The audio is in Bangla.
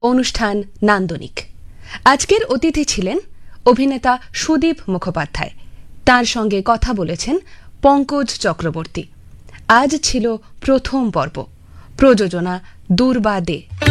অনুষ্ঠান নান্দনিক। আজকের অতিথি ছিলেন অভিনেতা সুদীপ মুখোপাধ্যায়। তার সঙ্গে কথা বলেছেন পঙ্কজ চক্রবর্তী। আজ ছিল প্রথম পর্ব। প্রযোজনা দুর্বা দে।